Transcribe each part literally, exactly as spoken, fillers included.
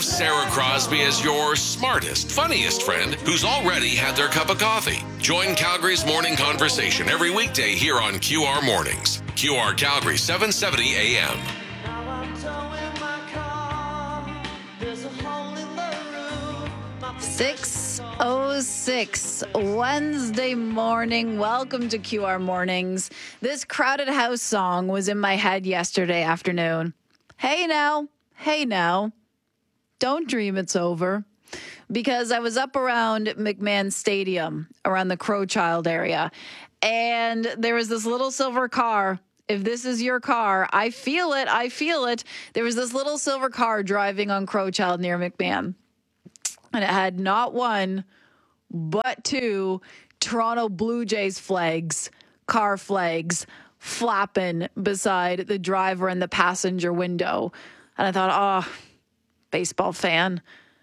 Sarah Crosby is your smartest, funniest friend who's already had their cup of coffee. Join Calgary's morning conversation every weekday here on Q R Mornings. Q R Calgary, seven seventy A M. six oh six Wednesday morning. Welcome to Q R Mornings. This Crowded House song was in my head yesterday afternoon. Hey now, hey now, don't dream it's over. Because I was up around McMahon Stadium, around the Crowchild area, and there was this little silver car. If this is your car, I feel it, I feel it. There was this little silver car driving on Crowchild near McMahon. And it had not one, but two Toronto Blue Jays flags, car flags, flapping beside the driver and the passenger window. And I thought, oh, baseball fan,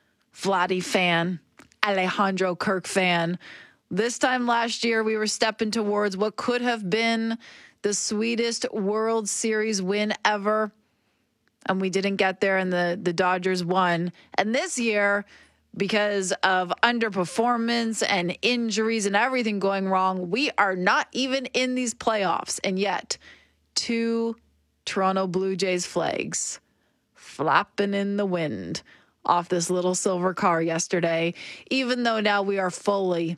Vladdy fan, Alejandro Kirk fan. This time last year, we were stepping towards what could have been the sweetest World Series win ever. And we didn't get there, and the, the Dodgers won. And this year, because of underperformance and injuries and everything going wrong, we are not even in these playoffs. And yet, two Toronto Blue Jays flags flapping in the wind off this little silver car yesterday, even though now we are fully,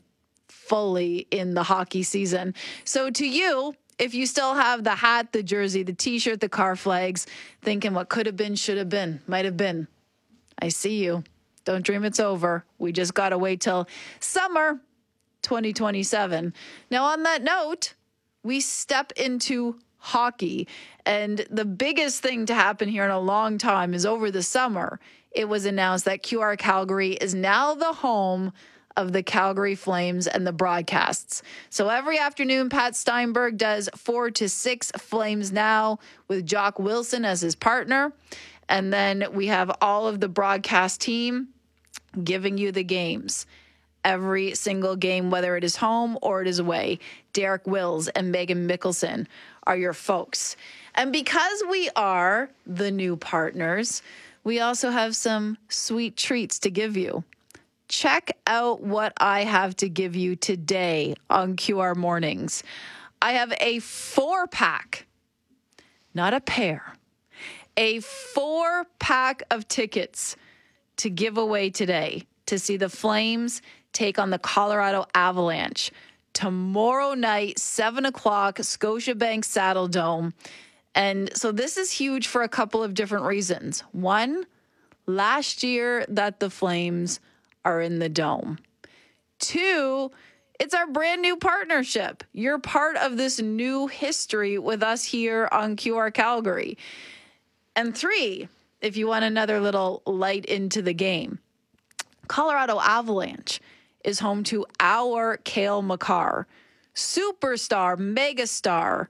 fully in the hockey season. So to you, if you still have the hat, the jersey, the T-shirt, the car flags, thinking what could have been, should have been, might have been, I see you. Don't dream it's over. We just got to wait till summer twenty twenty-seven. Now, on that note, we step into hockey. And the biggest thing to happen here in a long time is over the summer, it was announced that Q R Calgary is now the home of the Calgary Flames and the broadcasts. So every afternoon, Pat Steinberg does four to six Flames Now with Jock Wilson as his partner. And then we have all of the broadcast team giving you the games. Every single game, whether it is home or it is away. Derek Wills and Megan Mickelson are your folks. And because we are the new partners, we also have some sweet treats to give you. Check out what I have to give you today on Q R Mornings. I have a four-pack, not a pair, a four-pack of tickets to give away today to see the Flames take on the Colorado Avalanche tomorrow night, seven o'clock, Scotiabank Saddle Dome. And so this is huge for a couple of different reasons. One, last year that the Flames are in the Dome. Two, it's our brand new partnership. You're part of this new history with us here on Q R Calgary. And three, if you want another little light into the game, Colorado Avalanche is home to our Cale Makar, superstar, megastar,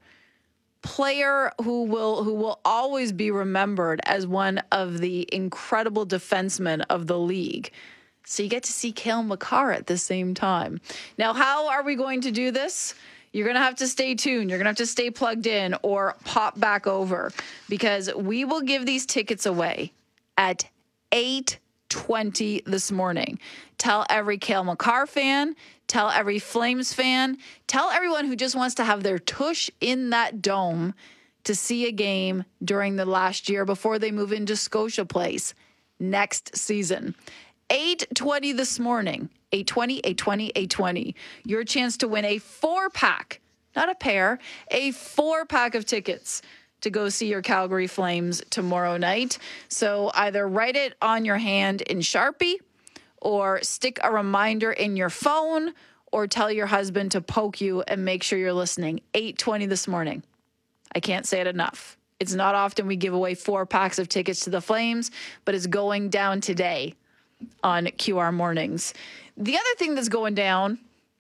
player who will who will always be remembered as one of the incredible defensemen of the league. So you get to see Cale Makar at the same time. Now, how are we going to do this? You're going to have to stay tuned. You're going to have to stay plugged in or pop back over because we will give these tickets away at eight twenty this morning. Tell every Cale Makar fan, tell every Flames fan, tell everyone who just wants to have their tush in that dome to see a game during the last year before they move into Scotia Place next season. eight twenty this morning. eight twenty, eight twenty, eight twenty. Your chance to win a four-pack, not a pair, a four-pack of tickets to go see your Calgary Flames tomorrow night. So either write it on your hand in Sharpie or stick a reminder in your phone or tell your husband to poke you and make sure you're listening. eight twenty this morning. I can't say it enough. It's not often we give away four packs of tickets to the Flames, but it's going down today on Q R Mornings. The other thing that's going down,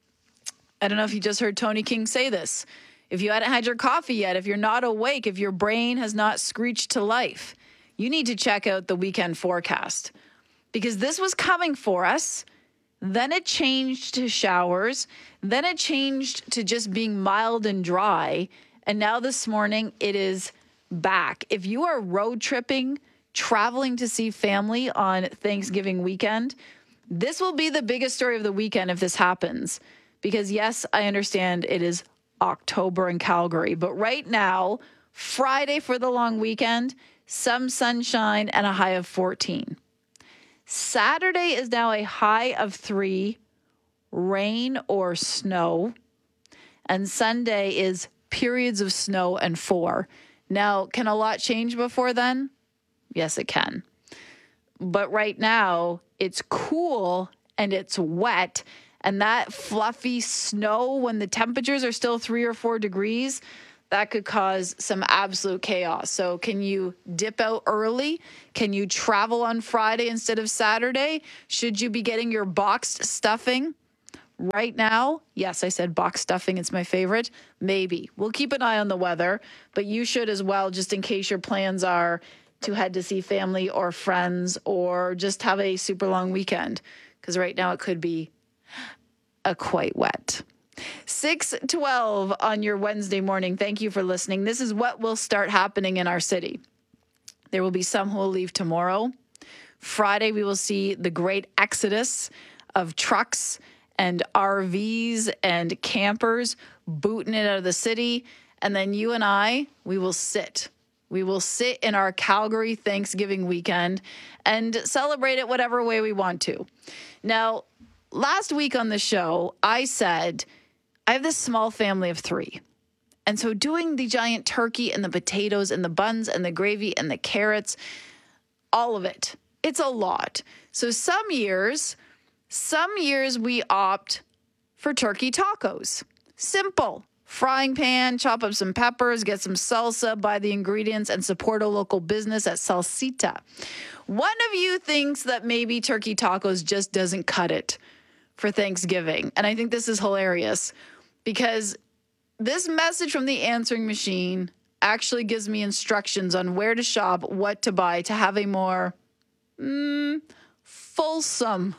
I don't know if you just heard Tony King say this. If you hadn't had your coffee yet, if you're not awake, if your brain has not screeched to life, you need to check out the weekend forecast because this was coming for us. Then it changed to showers. Then it changed to just being mild and dry. And now this morning it is back. If you are road tripping traveling to see family on Thanksgiving weekend. This will be the biggest story of the weekend if this happens. Because, yes, I understand it is October in Calgary. But right now, Friday for the long weekend, some sunshine and a high of fourteen. Saturday is now a high of three, rain or snow. And Sunday is periods of snow and four. Now, can a lot change before then? Yes, it can. But right now, it's cool and it's wet. And that fluffy snow, when the temperatures are still three or four degrees, that could cause some absolute chaos. So can you dip out early? Can you travel on Friday instead of Saturday? Should you be getting your boxed stuffing right now? Yes, I said box stuffing. It's my favorite. Maybe. We'll keep an eye on the weather, but you should as well, just in case your plans are to head to see family or friends or just have a super long weekend. Because right now it could be a quite wet. six twelve on your Wednesday morning. Thank you for listening. This is what will start happening in our city. There will be some who will leave tomorrow. Friday, we will see the great exodus of trucks and R Vs and campers booting it out of the city. And then you and I, we will sit. We will sit in our Calgary Thanksgiving weekend and celebrate it whatever way we want to. Now, last week on the show, I said, I have this small family of three. And so doing the giant turkey and the potatoes and the buns and the gravy and the carrots, all of it, it's a lot. So some years, some years we opt for turkey tacos. Simple. Frying pan, chop up some peppers, get some salsa, buy the ingredients, and support a local business at Salsita. One of you thinks that maybe turkey tacos just doesn't cut it for Thanksgiving. And I think this is hilarious because this message from the answering machine actually gives me instructions on where to shop, what to buy to have a more mm, fulsome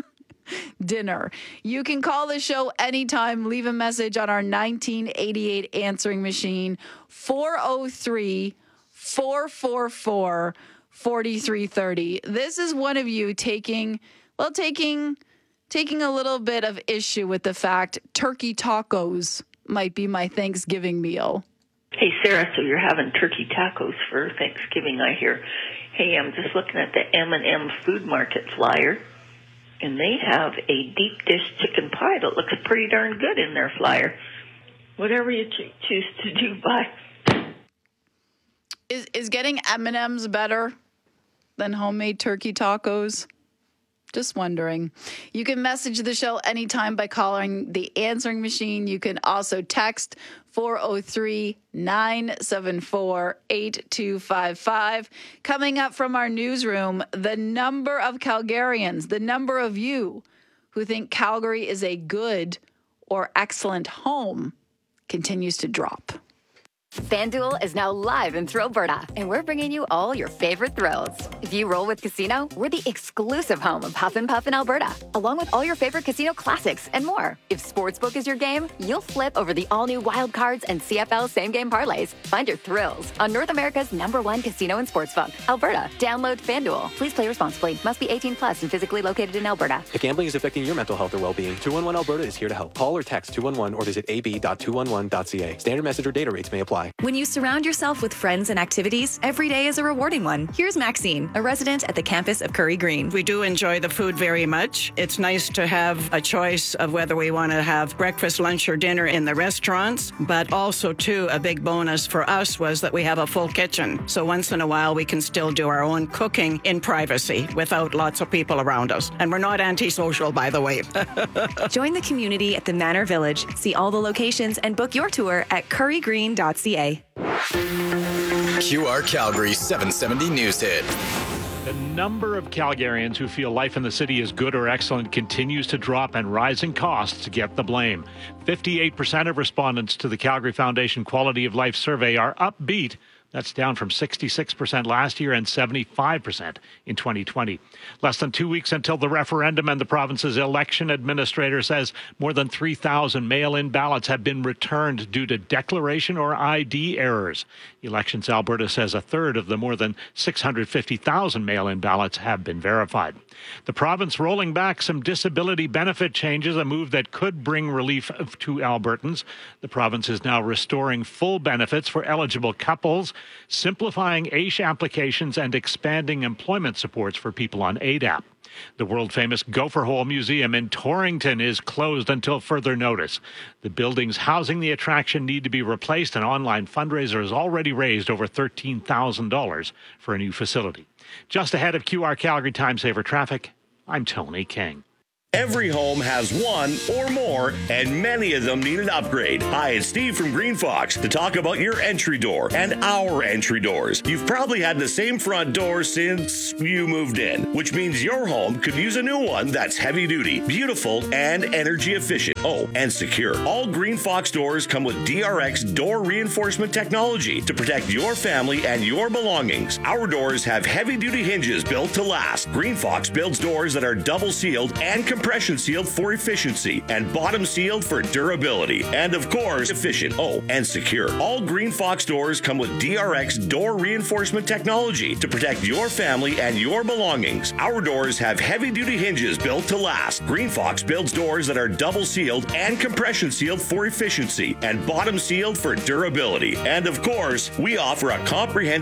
dinner. You can call the show anytime. Leave a message on our nineteen eighty-eight answering machine, four oh three, four four four, four three three oh. This is one of you taking, well, taking, taking a little bit of issue with the fact turkey tacos might be my Thanksgiving meal. Hey, Sarah, so you're having turkey tacos for Thanksgiving, I hear. Hey, I'm just looking at the M and M Food Market flyer. And they have a deep dish chicken pie that looks pretty darn good in their flyer. Whatever you cho- choose to do, bye. Is is getting M and M's better than homemade turkey tacos? Just wondering. You can message the show anytime by calling the answering machine. You can also text four oh three, nine seven four, eight two five five. Coming up from our newsroom, the number of Calgarians, the number of you who think Calgary is a good or excellent home continues to drop. FanDuel is now live in Thrillberta, and we're bringing you all your favorite thrills. If you roll with Casino, we're the exclusive home of Huff and Puff in Alberta, along with all your favorite casino classics and more. If Sportsbook is your game, you'll flip over the all-new Wild Cards and C F L same-game parlays. Find your thrills on North America's number one casino and sportsbook, Alberta. Download FanDuel. Please play responsibly. Must be eighteen plus and physically located in Alberta. If gambling is affecting your mental health or well-being, two one one Alberta is here to help. Call or text two one one or visit a b dot two one one dot c a. Standard message or data rates may apply. When you surround yourself with friends and activities, every day is a rewarding one. Here's Maxine, a resident at the campus of Curry Green. We do enjoy the food very much. It's nice to have a choice of whether we want to have breakfast, lunch, or dinner in the restaurants, but also, too, a big bonus for us was that we have a full kitchen. So once in a while, we can still do our own cooking in privacy without lots of people around us. And we're not antisocial, by the way. Join the community at the Manor Village. See all the locations and book your tour at curry green dot c a. Q R Calgary seven seventy News Hit. The number of Calgarians who feel life in the city is good or excellent continues to drop, and rising costs get the blame. fifty-eight percent of respondents to the Calgary Foundation Quality of Life survey are upbeat, That's down from sixty-six percent last year and seventy-five percent in twenty twenty. Less than two weeks until the referendum, and the province's election administrator says more than three thousand mail-in ballots have been returned due to declaration or I D errors. Elections Alberta says a third of the more than six hundred fifty thousand mail-in ballots have been verified. The province rolling back some disability benefit changes, a move that could bring relief to Albertans. The province is now restoring full benefits for eligible couples, simplifying A I S H applications, and expanding employment supports for people on A D A P. The world-famous Gopher Hole Museum in Torrington is closed until further notice. The buildings housing the attraction need to be replaced. An online fundraiser has already raised over thirteen thousand dollars for a new facility. Just ahead of Q R Calgary Time Saver Traffic, I'm Tony King. Every home has one or more, and many of them need an upgrade. Hi, it's Steve from Green Fox to talk about your entry door and our entry doors. You've probably had the same front door since you moved in, which means your home could use a new one that's heavy duty, beautiful, and energy efficient. Oh, and secure. All Green Fox doors come with D R X door reinforcement technology to protect your family and your belongings. Our doors have heavy duty hinges built to last. Green Fox builds doors that are double sealed and compression sealed for efficiency and bottom sealed for durability. And of course, efficient, oh, and secure. All Green Fox doors come with D R X door reinforcement technology to protect your family and your belongings. Our doors have heavy duty hinges built to last. Green Fox builds doors that are double sealed and compression sealed for efficiency and bottom sealed for durability. And of course, we offer a comprehensive